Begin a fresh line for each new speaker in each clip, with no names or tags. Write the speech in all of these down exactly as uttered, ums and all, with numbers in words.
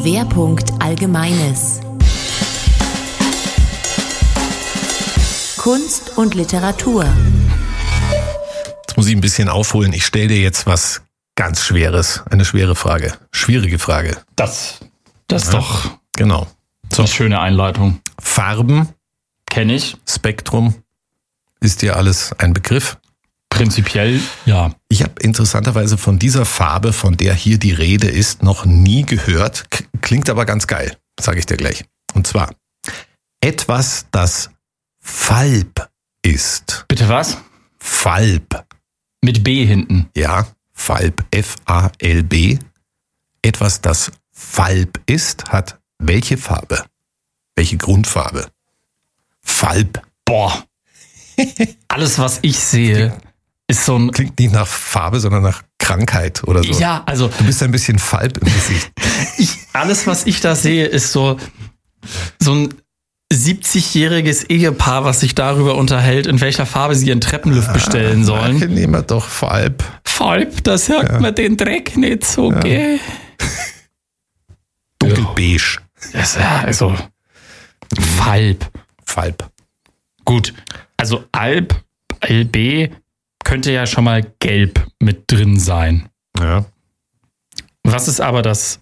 Schwerpunkt Allgemeines. Kunst und Literatur.
Jetzt muss ich ein bisschen aufholen. Ich stelle dir jetzt was ganz Schweres. Eine schwere Frage. Schwierige Frage.
Das, das ist ja, doch
genau. So.
Eine schöne Einleitung.
Farben.
Kenne ich.
Spektrum. Ist dir alles ein Begriff?
Prinzipiell, ja.
Ich habe interessanterweise von dieser Farbe, von der hier die Rede ist, noch nie gehört. Klingt aber ganz geil, sage ich dir gleich. Und zwar etwas, das Falb ist.
Bitte was?
Falb.
Mit B hinten.
Ja, Falb, F A L B. Etwas, das Falb ist, hat welche Farbe? Welche Grundfarbe? Falb.
Boah. Alles, was ich sehe, ist so ein...
Klingt nicht nach Farbe, sondern nach Krankheit oder so.
Ja, also...
Du bist ein bisschen Falb im Gesicht.
Ich, alles, was ich da sehe, ist so, so ein siebzigjähriges Ehepaar, was sich darüber unterhält, in welcher Farbe sie ihren Treppenlift bestellen sollen.
Ja, nehmen wir doch Falb.
Falb, das hört ja. man den Dreck nicht so, ja. gell?
Dunkelbeige.
Das ist ja, also... Falb.
Falb.
Gut, also Alb, L B könnte ja schon mal gelb mit drin sein.
Ja.
Was ist aber das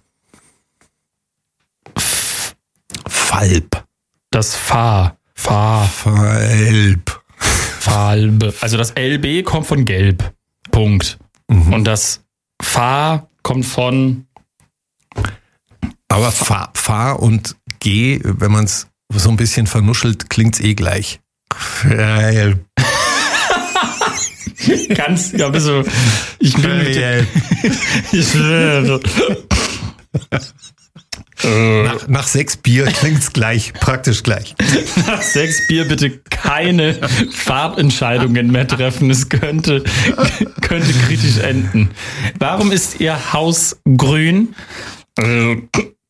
F- Falb?
Das Fa. Fa.
Falb.
Falb. Also das L B kommt von gelb. Punkt. Mhm. Und das Fa kommt von...
Aber Fa, Fa und G, wenn man es so ein bisschen vernuschelt, klingt es eh gleich.
Ganz, ja, bist ich bin mit dem, ich
nach, nach sechs Bier klingt's gleich, praktisch gleich.
Nach sechs Bier bitte keine Farbentscheidungen mehr treffen. Es könnte, könnte kritisch enden. Warum ist Ihr Haus grün?
Ähm,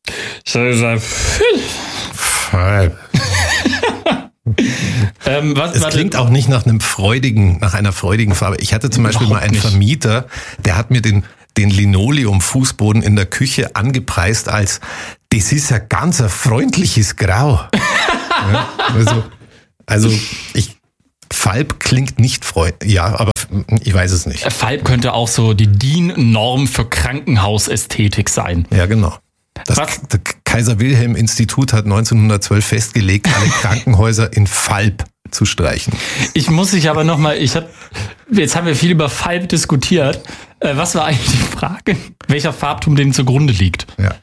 was, es klingt auch nicht nach einem freudigen, nach einer freudigen Farbe. Ich hatte zum Beispiel mal einen nicht. Vermieter, der hat mir den, den Linoleum-Fußboden in der Küche angepreist als, das ist ein ganz ein freundliches Grau. Ja, also, also ich, Falb klingt nicht freundlich, ja, aber ich weiß es nicht.
Falb könnte auch so die D I N-Norm für Krankenhausästhetik sein.
Ja, genau. Das K- Kaiser Wilhelm Institut hat neunzehnhundertzwölf festgelegt, alle Krankenhäuser in Falb zu streichen.
Ich muss dich aber nochmal, ich habe, jetzt haben wir viel über Falb diskutiert. Äh, was war eigentlich die Frage? Welcher Farbton dem zugrunde liegt?
Ja.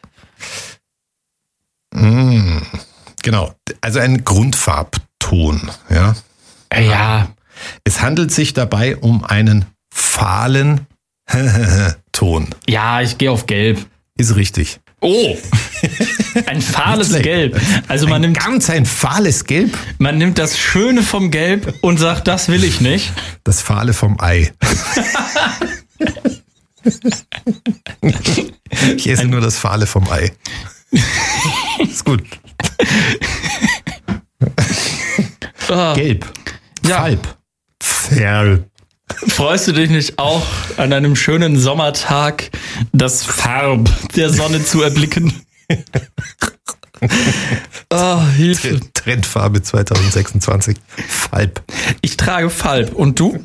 Mmh, genau, also ein Grundfarbton, ja.
Ja.
Es handelt sich dabei um einen fahlen Ton.
Ja, ich gehe auf Gelb.
Ist richtig.
Oh, ein fahles Gelb. Also man
ein
nimmt
ganz ein fahles Gelb.
Man nimmt das Schöne vom Gelb und sagt, das will ich nicht.
Das Fahle vom Ei. Ich esse ein nur das Fahle vom Ei. Ist gut.
Oh.
Gelb.
Ja.
Falb. Ferl.
Freust du dich nicht auch an einem schönen Sommertag, das Farb der Sonne zu erblicken? Oh, Hilfe.
Trendfarbe zwanzig sechsundzwanzig. Falb.
Ich trage Falb. Und du?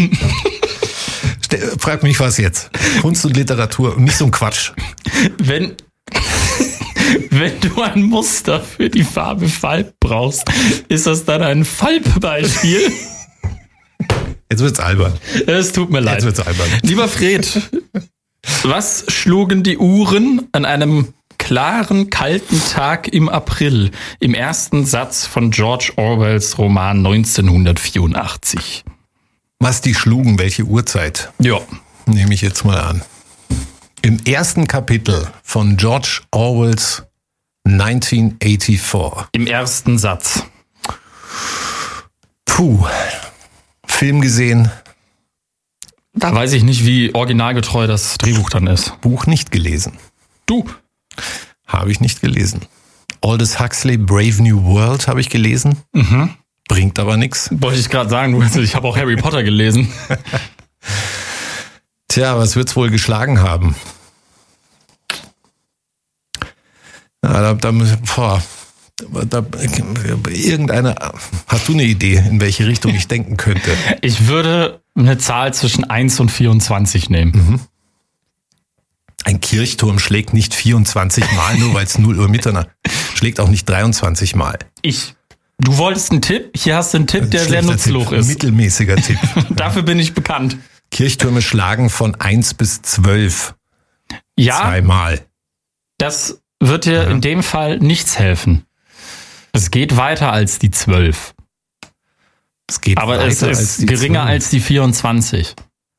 Frag mich was jetzt. Kunst und Literatur und nicht so ein Quatsch.
Wenn, wenn du ein Muster für die Farbe Falb brauchst, ist das dann ein Falbbeispiel?
Jetzt wird's albern.
Es tut mir leid.
Jetzt wird's albern.
Lieber Fred, was schlugen die Uhren an einem klaren, kalten Tag im April im ersten Satz von George Orwells Roman neunzehnhundertvierundachtzig?
Was die schlugen, welche Uhrzeit?
Ja.
Nehme ich jetzt mal an. Im ersten Kapitel von George Orwells neunzehnhundertvierundachtzig.
Im ersten Satz.
Puh. Film gesehen.
Da weiß ich nicht, wie originalgetreu das Drehbuch dann ist.
Buch nicht gelesen.
Du?
Habe ich nicht gelesen. Aldous Huxley, Brave New World habe ich gelesen.
Mhm.
Bringt aber nichts.
Wollte ich gerade sagen, ich habe auch Harry Potter gelesen.
Tja, was wird's wohl geschlagen haben? da, da, boah, da, irgendeine, hast du eine Idee, in welche Richtung ich denken könnte?
Ich würde eine Zahl zwischen eins und vierundzwanzig nehmen.
Mhm. Ein Kirchturm schlägt nicht vierundzwanzig Mal, nur weil es null Uhr Mitternacht. Schlägt auch nicht dreiundzwanzig Mal.
Ich, du wolltest einen Tipp? Hier hast du einen Tipp, der sehr nutzlos ist.
Mittelmäßiger Tipp.
Dafür bin ich bekannt.
Kirchtürme schlagen von eins bis zwölf.
Ja.
Zweimal.
Das wird dir ja. in dem Fall nichts helfen. Es geht weiter als die zwölf.
Es geht
Aber
weiter
es ist
als die
geringer
zwölf.
als die vierundzwanzig.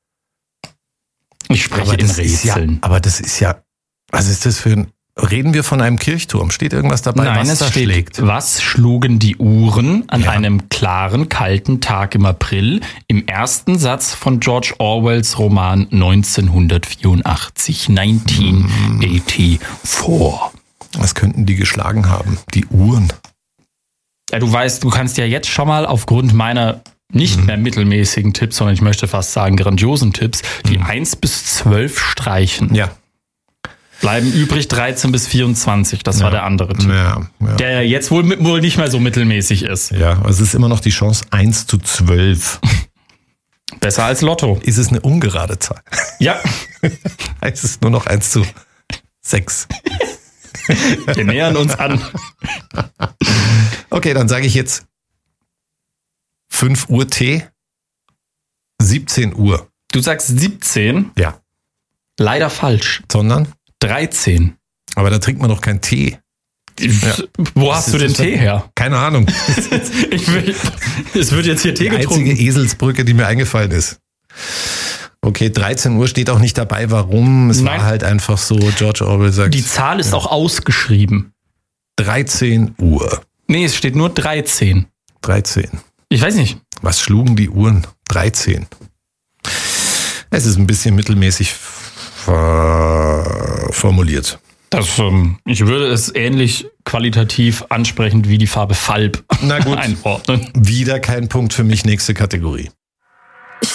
Ich spreche
aber
in
das
Rätseln.
Ja, aber das ist ja, was ist das für ein, reden wir von einem Kirchturm? Steht irgendwas dabei,
Nein,
was
es
da
steht,
schlägt?
Was schlugen die Uhren an
Ja.
einem klaren, kalten Tag im April im ersten Satz von George Orwells Roman neunzehnhundertvierundachtzig, neunzehn vierundachtzig?
Was könnten die geschlagen haben? Die Uhren.
Ja, du weißt, du kannst ja jetzt schon mal aufgrund meiner nicht mehr mittelmäßigen Tipps, sondern ich möchte fast sagen grandiosen Tipps, die eins bis zwölf streichen.
Ja.
Bleiben übrig dreizehn bis vierundzwanzig. Das
ja.
war der andere Tipp.
Ja, ja.
Der jetzt wohl, wohl nicht mehr so mittelmäßig ist.
Ja, also es ist immer noch die Chance eins zu zwölf.
Besser als Lotto.
Ist es eine ungerade Zahl?
Ja.
Heißt es nur noch eins zu sechs.
Wir nähern uns an.
Okay, dann sage ich jetzt fünf Uhr Tee, siebzehn Uhr.
Du sagst siebzehn.
Ja.
Leider falsch.
Sondern?
dreizehn.
Aber da trinkt man doch keinen Tee.
Ja. Wo hast du den Tee her?
Keine Ahnung.
ich will, es wird jetzt hier Tee
die
getrunken.
Die einzige Eselsbrücke, die mir eingefallen ist. Okay, dreizehn Uhr steht auch nicht dabei. Warum? Es
Nein.
war halt einfach so, George Orwell sagt.
Die Zahl ist
ja.
auch ausgeschrieben.
dreizehn Uhr.
Nee, es steht nur dreizehn.
dreizehn.
Ich weiß nicht.
Was schlugen die Uhren? dreizehn. Es ist ein bisschen mittelmäßig formuliert.
Das, ähm, ich würde es ähnlich qualitativ ansprechend wie die Farbe Falb
Na gut.
einordnen.
Wieder kein Punkt für mich. Nächste Kategorie.